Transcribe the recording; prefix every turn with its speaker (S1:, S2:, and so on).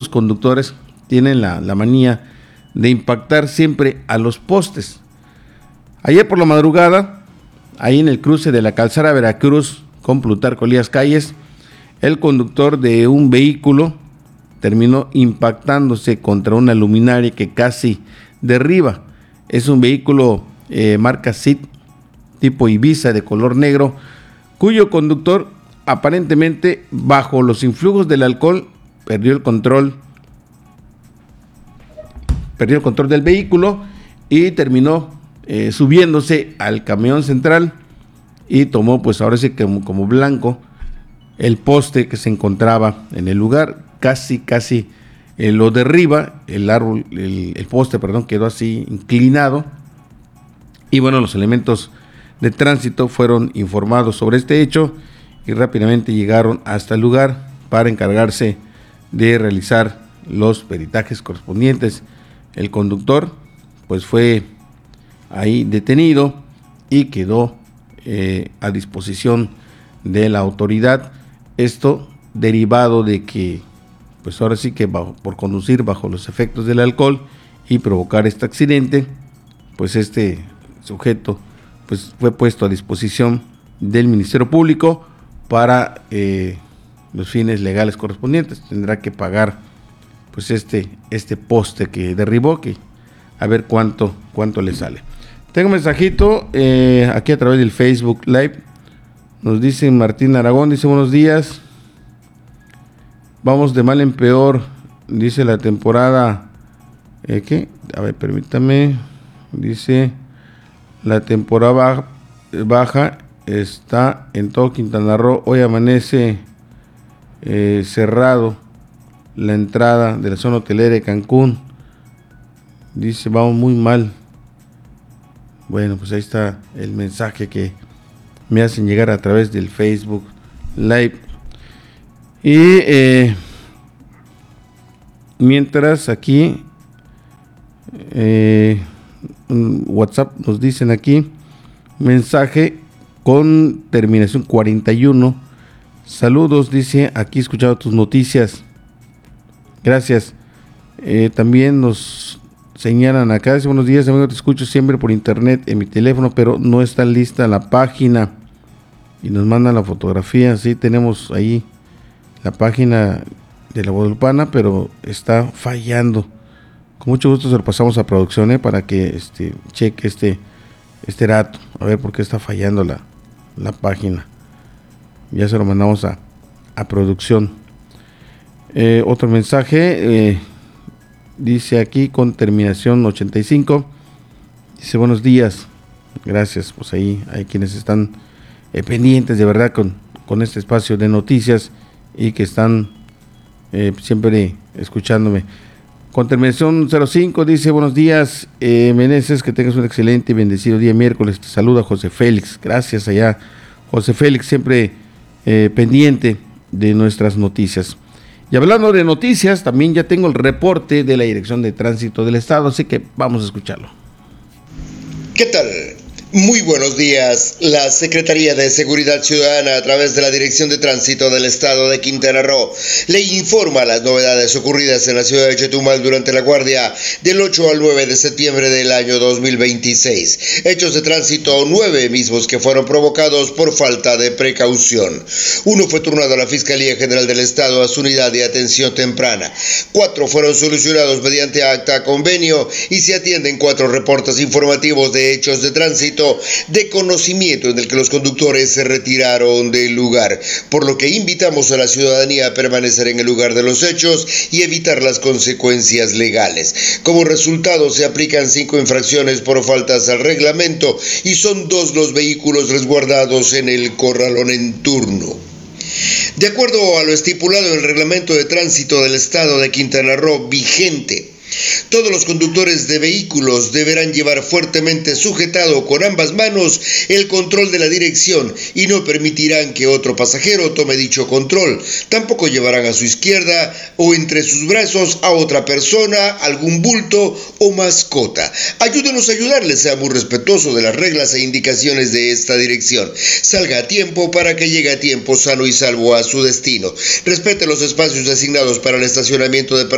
S1: algunos conductores tienen la manía de impactar siempre a los postes. Ayer por la madrugada, ahí en el cruce de la calzada Veracruz con Plutarco Elías Calles, el conductor de un vehículo terminó impactándose contra una luminaria que casi derriba. Es un vehículo marca SIT tipo Ibiza de color negro, cuyo conductor aparentemente bajo los influjos del alcohol perdió el control del vehículo y terminó subiéndose al camión central y tomó, pues ahora sí como blanco, el poste que se encontraba en el lugar. Casi lo derriba, el poste quedó así inclinado. Y bueno, los elementos de tránsito fueron informados sobre este hecho y rápidamente llegaron hasta el lugar para encargarse de realizar los peritajes correspondientes. El conductor pues fue ahí detenido y quedó a disposición de la autoridad. Esto derivado de que pues ahora sí que por conducir bajo los efectos del alcohol y provocar este accidente, pues este sujeto pues fue puesto a disposición del Ministerio Público para los fines legales correspondientes. Tendrá que pagar pues este poste que derribó, que a ver cuánto le sale. Tengo un mensajito aquí a través del Facebook Live. Nos dice Martín Aragón, dice buenos días. Vamos de mal en peor, dice la temporada. ¿Qué? A ver, permítame. Dice la temporada baja está en todo Quintana Roo. Hoy amanece cerrado la entrada de la zona hotelera de Cancún. Dice vamos muy mal. Bueno, pues ahí está el mensaje que me hacen llegar a través del Facebook Live. Y mientras aquí WhatsApp nos dicen aquí mensaje con terminación 41. Saludos, dice, aquí escuchado tus noticias. Gracias. También nos señalan acá, dice buenos días, amigo, te escucho siempre por internet en mi teléfono, pero no está lista la página. Y nos mandan la fotografía, sí, tenemos ahí la página de la Guadalupana, pero está fallando. Con mucho gusto se lo pasamos a producción para que cheque este dato, a ver por qué está fallando la página. Ya se lo mandamos a producción. Otro mensaje, dice aquí con terminación 85, dice buenos días, gracias, pues ahí hay quienes están pendientes de verdad con este espacio de noticias y que están siempre escuchándome. Con terminación 05 dice buenos días, Meneses, que tengas un excelente y bendecido día miércoles. Te saluda José Félix. Gracias allá, José Félix, siempre pendiente de nuestras noticias. Y hablando de noticias, también ya tengo el reporte de la Dirección de Tránsito del Estado, así que vamos a escucharlo.
S2: ¿Qué tal? Muy buenos días. La Secretaría de Seguridad Ciudadana, a través de la Dirección de Tránsito del Estado de Quintana Roo, le informa las novedades ocurridas en la ciudad de Chetumal durante la guardia del 8 al 9 de septiembre del año 2026. Hechos de tránsito 9 mismos que fueron provocados por falta de precaución. Uno fue turnado a la Fiscalía General del Estado a su unidad de atención temprana. 4 fueron solucionados mediante acta convenio y se atienden 4 reportes informativos de hechos de tránsito de conocimiento en el que los conductores se retiraron del lugar, por lo que invitamos a la ciudadanía a permanecer en el lugar de los hechos y evitar las consecuencias legales. Como resultado, se aplican 5 infracciones por faltas al reglamento y son 2 los vehículos resguardados en el corralón en turno. De acuerdo a lo estipulado en el reglamento de tránsito del Estado de Quintana Roo vigente, todos los conductores de vehículos deberán llevar fuertemente sujetado con ambas manos el control de la dirección y no permitirán que otro pasajero tome dicho control. Tampoco llevarán a su izquierda o entre sus brazos a otra persona, algún bulto o mascota. Ayúdenos a ayudarles, sea muy respetuoso de las reglas e indicaciones de esta dirección. Salga a tiempo para que llegue a tiempo sano y salvo a su destino. Respete los espacios designados para el estacionamiento de